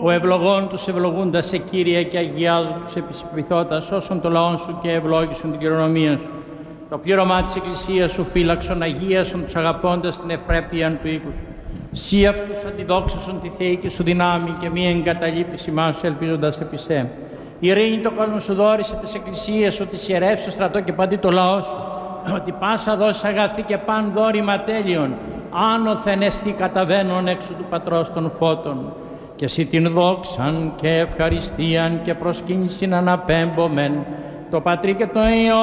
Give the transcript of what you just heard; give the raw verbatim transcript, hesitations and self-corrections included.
ο ευλογών τους ευλογούντα σε Κύριε και αγιάζω τους επισπιθώτας όσων το λαόν σου και ευλόγησον την κληρονομία σου. Το πλήρωμά της Εκκλησίας σου φύλαξον, αγίασον τους αγαπώντας την ευπρέπεια του οίκου σου. Σύ αυτούς αντιδόξασον τη θεϊκή σου δυνάμει και μη εγκαταλείπεις ημάς σου ελπίζοντας επί σε. Η ειρήνη το κόσμο σου δόρισε της Εκκλησίας, ότι σιερεύσει το στρατό και παντί το λαό σου, ότι πάσα δώσει αγαθή και παν δόρημα τέλειων, άνωθεν εστί καταβαίνων έξω του Πατρός των φώτων. Και εσύ την δόξαν και ευχαριστίαν και προσκύνησιν αναπέμπομεν, το Πατρί και το Υιό